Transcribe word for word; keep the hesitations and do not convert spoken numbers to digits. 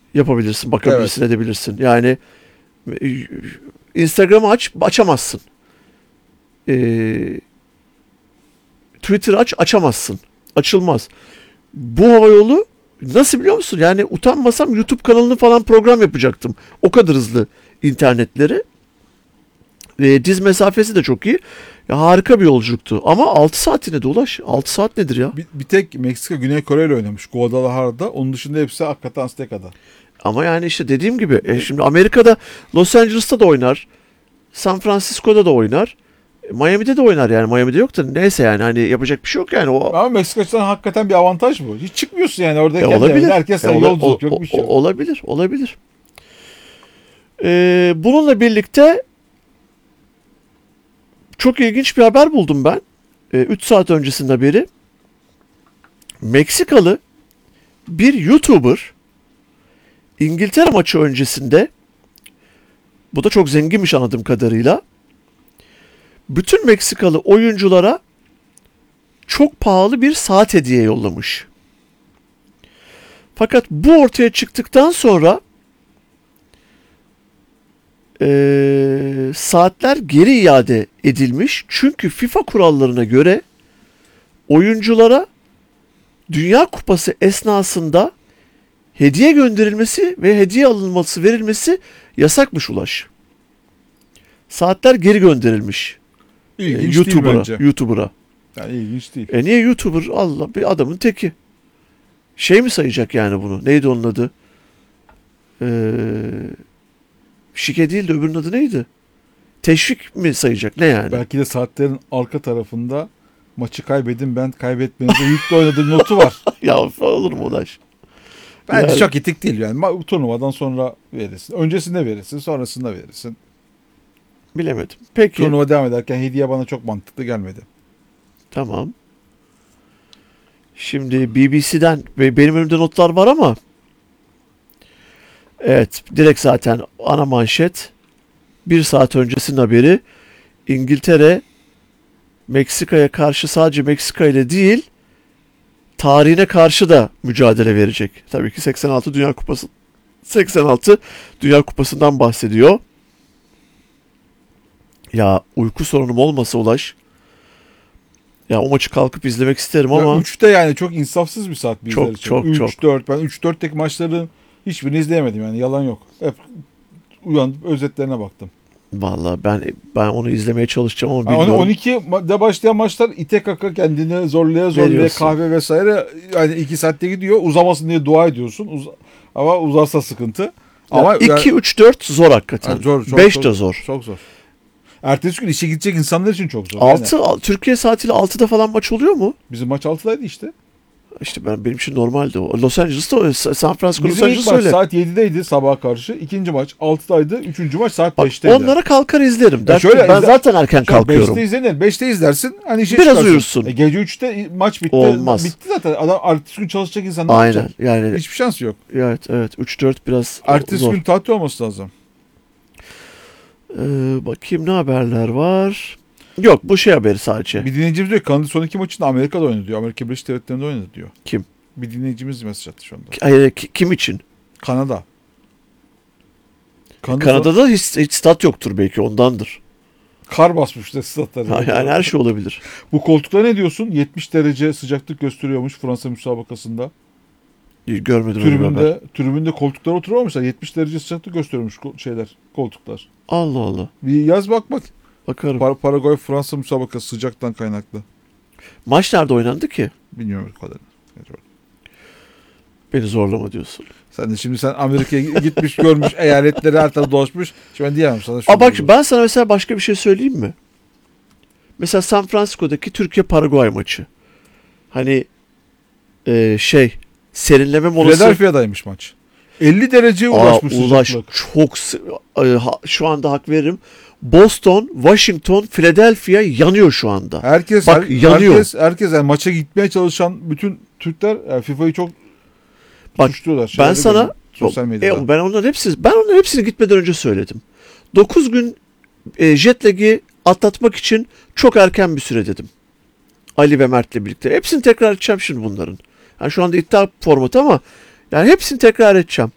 yapabilirsin, bakabilirsin, evet. edebilirsin. Yani Instagram'ı aç, açamazsın. Ee, Twitter aç, açamazsın. Açılmaz. Bu havayolu nasıl biliyor musun? Yani utanmasam YouTube kanalını falan program yapacaktım. O kadar hızlı internetleri. E, diz mesafesi de çok iyi. Ya harika bir yolculuktu. Ama altı saatine de Ulaş. altı saat nedir ya? Bir, bir tek Meksika Güney Kore ile oynamış Guadalajara'da. Onun dışında hepsi hakikaten Azteca'da. Ama yani işte dediğim gibi e, şimdi Amerika'da Los Angeles'ta da oynar. San Francisco'da da oynar. Miami'de de oynar yani. Miami'de yok da neyse yani hani yapacak bir şey yok yani. O... Ama Meksika açısından hakikaten bir avantaj bu. Hiç çıkmıyorsun yani orada. E, olabilir. Herkes e, yolculuk o, yok bir şey yok. Olabilir. Olabilir. Ee, bununla birlikte çok ilginç bir haber buldum ben. üç saat öncesinde beri. Meksikalı bir YouTuber İngiltere maçı öncesinde, bu da çok zenginmiş anladığım kadarıyla, bütün Meksikalı oyunculara çok pahalı bir saat hediye yollamış. Fakat bu ortaya çıktıktan sonra Ee, saatler geri iade edilmiş. Çünkü FIFA kurallarına göre oyunculara Dünya Kupası esnasında hediye gönderilmesi ve hediye alınması, verilmesi yasakmış Ulaş. Saatler geri gönderilmiş. İlginç ee, YouTuber'a, değil bence. YouTuber'a. Yani ilginç değil. E niye YouTuber? Allah, bir adamın teki. Şey mi sayacak yani bunu? Neydi onun adı? Eee Şike değil de öbürünün adı neydi? Teşvik mi sayacak? Ne yani? Belki de saatlerin arka tarafında maçı kaybedin ben kaybetmenize yüklü oynadığı notu var. Ya olur mu Ulaş? Bence yani... çok etik değil yani. Turnuvadan sonra verirsin. Öncesinde verirsin, sonrasında verirsin. Bilemedim. Peki. Turnuva devam ederken hediye bana çok mantıklı gelmedi. Tamam. Şimdi B B C'den benim önümde notlar var ama evet, direkt zaten ana manşet bir saat öncesinin haberi. İngiltere Meksika'ya karşı sadece Meksika ile değil tarihine karşı da mücadele verecek. Tabii ki seksen altı Dünya Kupası seksen altı Dünya Kupası'ndan bahsediyor. Ya uyku sorunum olmasa Ulaş, ya o maçı kalkıp izlemek isterim ama. Ya üçte yani çok insafsız bir saat bizler çok, için. Çok üç, çok. dört Ben üç dörtteki maçların hiçbirini izleyemedim yani yalan yok. Hep uyanıp özetlerine baktım. Vallahi ben ben onu izlemeye çalışacağım ama yani bilmiyorum. on ikide başlayan maçlar ite kaka kendini zorlaya zorlaya veriyorsun. Kahve vesaire yani iki saatte gidiyor. Uzamasın diye dua ediyorsun. Uz ama uzarsa sıkıntı. Ama iki üç dört zor hakikaten. Yani zor, beş çok, de zor. Çok zor. Ertesi gün işe gidecek insanlar için çok zor. altı yani. Türkiye saatiyle altıda falan maç oluyor mu? Bizim maç altıdaydı işte. İşte ben benim için normaldi o. Los Angeles'ta öyle. San Francisco, Los Angeles öyle. Saat yedideydi sabaha karşı. İkinci maç altıdaydı. Üçüncü maç saat beşteydi. Onlara kalkar izlerim. Ya şöyle, ben izle... zaten erken kalkıyorum. beşte izlenir. beşte izlersin. Hani işe biraz çıkarsın. uyursun. E, gece üçte maç bitti. Olmaz. Bitti zaten. Adam ertesi gün çalışacak insan ne Aynen. yapacak? Yani hiçbir şansı yok. Evet evet. üç dört biraz ertesi zor. gün tatil olması lazım. Ee, bakayım ne haberler var. Yok, bu şey haberi sadece. Bir dinleyicimiz diyor Kanada son iki maçında Amerika'da oynadı diyor. Amerika Birleşik Devletleri'nde oynadı diyor. Kim? Bir dinleyicimiz mesaj attı şu anda. Hayır, kim için? Kanada. Kanada Kanada'da hiç, hiç stat yoktur belki, ondandır. Kar basmış da statları. Yani her şey olabilir. Bu koltuklara ne diyorsun? yetmiş derece sıcaklık gösteriyormuş Fransa müsabakasında. Görmedim. Tribünde, tribünde koltuklara oturmamışlar. yetmiş derece sıcaklık gösteriyormuş şeyler, koltuklar. Allah Allah. Bir yaz bak bak. Bakarım. Par Paraguay Fransa müsabakası sıcaktan kaynaklı. Maç nerede oynandı ki? Bilmiyorum o kadar. Beni zorlama diyorsun. Sen de şimdi sen Amerika'ya gitmiş görmüş eyaletleri her tarafı dolaşmış. Şimdi ben diyemem sana. Aa bak ben sana mesela başka bir şey söyleyeyim mi? Mesela San Francisco'daki Türkiye Paraguay maçı. Hani e, şey serinleme molası. Philadelphia'daymış maç. elli dereceye ulaşmış Aa, ulaş, sıcaklık. Çok şu anda hak veririm. Boston, Washington, Philadelphia yanıyor şu anda. Herkes Bak, her, yanıyor. Herkes, herkes yani maça gitmeye çalışan bütün Türkler yani FIFA'yı çok Bak, suçluyorlar. Ben sana sosyal medyada. E, ben onların hepsini ben onların hepsini gitmeden önce söyledim. dokuz gün e, jet lag'i atlatmak için çok erken bir süre dedim. Ali ve Mert'le birlikte. Hepsini tekrar edeceğim şimdi bunların. Yani şu anda iddia formatı ama yani hepsini tekrar edeceğim.